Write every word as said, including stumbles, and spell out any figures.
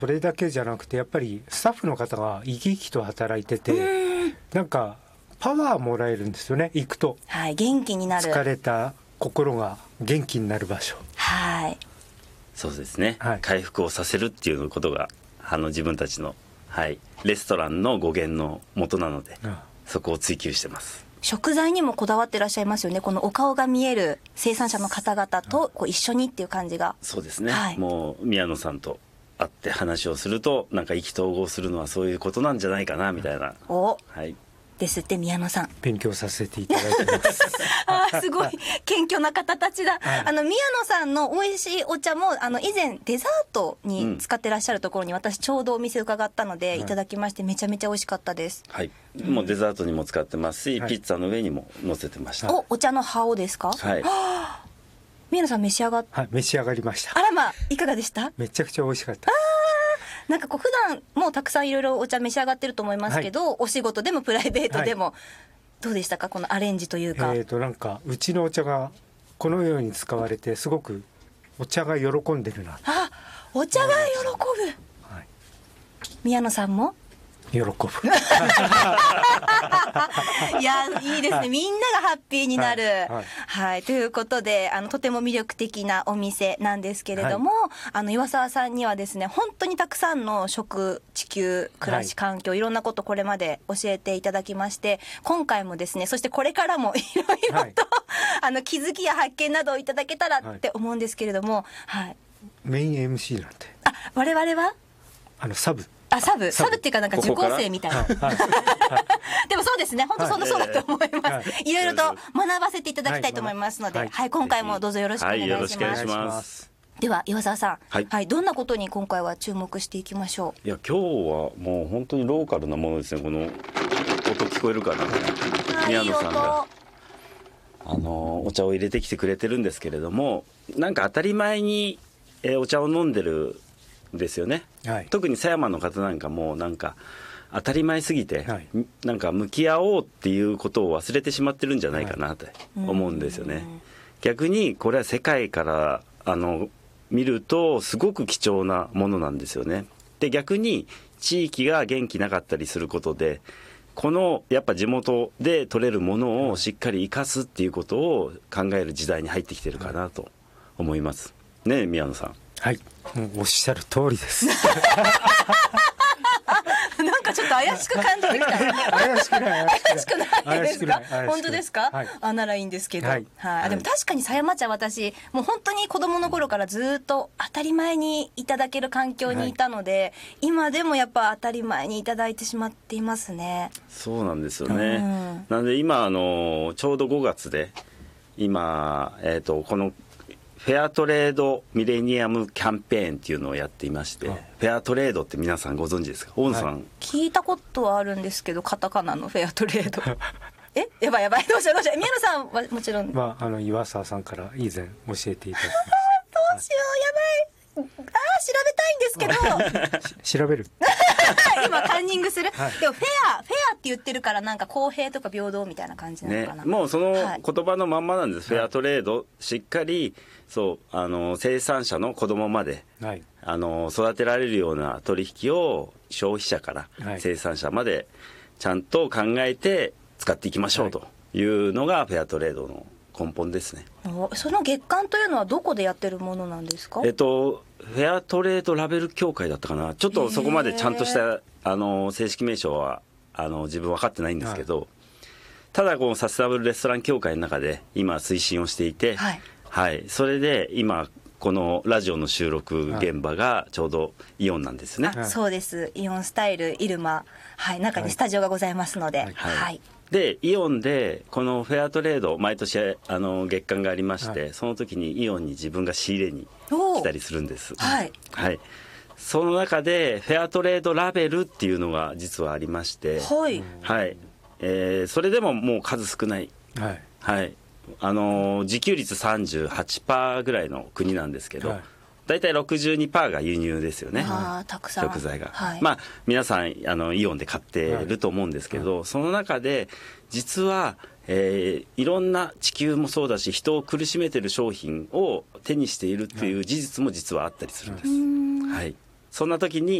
それだけじゃなくてやっぱりスタッフの方が生き生きと働いてて、なんかパワーもらえるんですよね。行くと、 はい、元気になる。 疲れた心が元気になる場所。 はい、 そうですね、 はい、 回復をさせるっていうことがあの自分たちの、はい、レストランの語源の元なので、うん、そこを追求してます。 食材にもこだわってらっしゃいますよね。このお顔が見える生産者の方々とこう一緒にっていう感じが。 そうですね、 はい、 もう宮野さんと会って話をするとなんか意気投合するのはそういうことなんじゃないかなみたいな、 お、 はい、 ですって宮野さん。 勉強させていただいてますあー、すごい謙虚な方たちだ、 はい、 あの宮野さんの美味しいお茶もあの以前デザートに使ってらっしゃるところに私ちょうどお店伺ったのでいただきまして、めちゃめちゃ美味しかったです。 はい、もうデザートにも使ってますし、 はい、 ピッツァの上にも乗せてました。 お、お茶の葉をですか。 はい、 はあ、宮野さん召し上がっ、 はい、召し上がりました。 あらまあ、いかがでした。 めちゃくちゃ美味しかった。 なんかこう普段もうたくさんいろいろお茶召し上がってると思いますけど、はい、お仕事でもプライベートでも、はい、どうでしたか、このアレンジというか。 えーとなんかうちのお茶がこのように使われてすごくお茶が喜んでるな。 あ、お茶が喜ぶ、はい、宮野さんも喜ぶいや、いいですね、みんながハッピーになる、はいはいはい、ということであのとても魅力的なお店なんですけれども、はい、あの岩沢さんにはですね本当にたくさんの食、地球、暮らし、環境、はい、いろんなことこれまで教えていただきまして、今回もですね、そしてこれからもいろいろと、はい、あの気づきや発見などをいただけたらって思うんですけれども、はい、 メイン エムシー なんて、 あ、我々はあのサブあ、サブ、サブっていうかなんか受講生みたいな。はいはい、でもそうですね、本当そんなそうだと思います。はい、いろいろと学ばせていただきたいと思いますので、はい、はい、今回もどうぞよろしくお願いします。はい、よろしくお願いします。では岩沢さん、はい、はい、どんなことに今回は注目していきましょう。 いや、今日はもう本当にローカルなものですね。この音聞こえるかな、宮野さんがあのお茶を入れてきてくれてるんですけれども、なんか当たり前に、えー、お茶を飲んでるですよね、はい、特に狭山の方なんかもなんか当たり前すぎて、はい、なんか向き合おうっていうことを忘れてしまってるんじゃないかなと思うんですよね、はい、逆にこれは世界からあの見るとすごく貴重なものなんですよね。で、逆に地域が元気なかったりすることでこのやっぱ地元で取れるものをしっかり生かすっていうことを考える時代に入ってきてるかなと思いますね。宮野さん。はい、 もうおっしゃる通りですなんかちょっと怪しく感じてきた怪しくない怪しくないですか。本当ですか、 はい、 あ、ならいいんですけど、 はいはい、でも確かに狭山茶、私もう本当に子供の頃からずっと当たり前にいただける環境にいたので、はい、今でもやっぱ当たり前にいただいてしまっていますね。 そうなんですよね、うん、なので今あのちょうどごがつで今、えーとこのフェアトレードミレニアムキャンペーンっていうのをやっていまして、はい、フェアトレードって皆さんご存知ですか。大野さん、はい、 聞いたことはあるんですけど、カタカナのフェアトレードえ、やばいやばい、どうしようどうしよう。宮野さんはもちろん、 まあ、あの岩沢さんから以前教えていただきましたどうしよう、やばい、あー、調べたいんですけど調べる今カンニングする、はい、でもフェアフェアって言ってるからなんか公平とか平等みたいな感じなのかな、 ね、もうそのはい、 言葉のまんまなんです。フェアトレード、しっかりそうあの生産者の子供まで、はい、あの育てられるような取引を消費者から生産者までちゃんと考えて使っていきましょうというのがフェアトレードの根本ですね。 その月間というのはどこでやってるものなんですか。 えっとフェアトレードラベル協会だったかな。ちょっとそこまでちゃんとしたあの正式名称はあの自分分かってないんですけど、はい、ただこのサステナブルレストラン協会の中で今推進をしていて、はいはい、それで今このラジオの収録現場がちょうどイオンなんですね、はい、 そうです。イオンスタイルイルマ、はい、中にスタジオがございますので、はいはいはい、 でイオンでこのフェアトレード毎年あの月間がありまして、はい、その時にイオンに自分が仕入れに来たりするんです、はいはい、その中でフェアトレードラベルっていうのが実はありまして、はいはいえー、それでももう数少ない、はいはいあのー、自給率 さんじゅうはちパーセント ぐらいの国なんですけど、はい、だいたい ろくじゅうにパーセント が輸入ですよね。 あ、たくさん食材が、 はい、 まあ皆さんあのイオンで買ってると思うんですけど、はいはい、その中で実は、えー、いろんな地球もそうだし人を苦しめてる商品を手にしているっていう事実も実はあったりするんです、はいはい、 そんな時に